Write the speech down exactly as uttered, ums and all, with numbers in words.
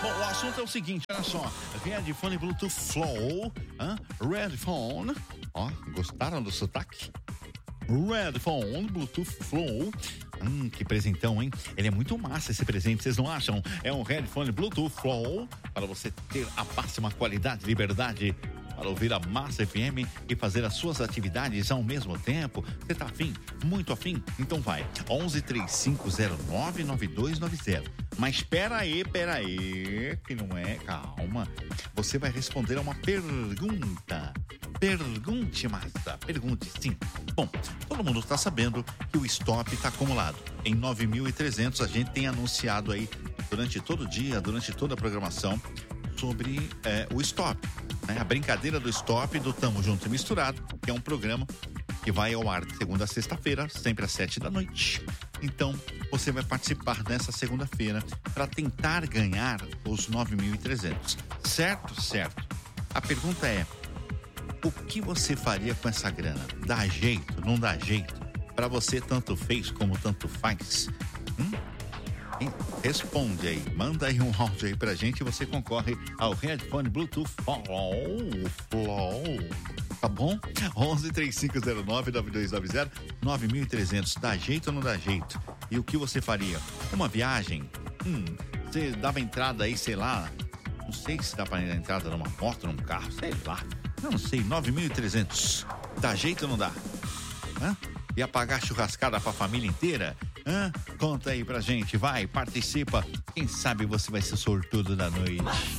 Bom, o assunto é o seguinte, olha só. Headphone Bluetooth Flow, hein? Redphone, ó, gostaram do sotaque? Redphone Bluetooth Flow. Hum, que presentão, hein? Ele é muito massa esse presente, vocês não acham? É um headphone Bluetooth Flow para você ter a máxima qualidade e liberdade para ouvir a Massa F M e fazer as suas atividades ao mesmo tempo. Você tá afim? Muito afim? Então vai. onze, três cinco zero nove, nove dois nove zero. Mas pera aí, pera aí, que não é, calma. Você vai responder a uma pergunta. Pergunte, massa, pergunte, sim. Bom, todo mundo está sabendo que o stop está acumulado. Em nove mil e trezentos, a gente tem anunciado aí, durante todo o dia, durante toda a programação, sobre é, o stop. Né? A brincadeira do stop, do Tamo Junto e Misturado, que é um programa que vai ao ar de segunda a sexta-feira, sempre às sete da noite. Então, você vai participar nessa segunda-feira para tentar ganhar os nove mil e trezentos. Certo? Certo. A pergunta é: o que você faria com essa grana? Dá jeito? Não dá jeito? Para você, tanto fez como tanto faz? Hum? Responde aí, manda aí um áudio aí pra gente e você concorre ao headphone Bluetooth Flow, Flow, tá bom? onze, três cinco zero nove, nove dois nove zero, nove mil e trezentos, dá jeito ou não dá jeito? E o que você faria? Uma viagem? Hum, você dava entrada aí, sei lá, não sei se dá pra dar entrada numa moto, num carro, sei lá, não sei, nove mil e trezentos, dá jeito ou não dá? Hã? Ia pagar churrascada pra família inteira? Hã? Conta aí pra gente, vai, participa. Quem sabe você vai ser sortudo da noite.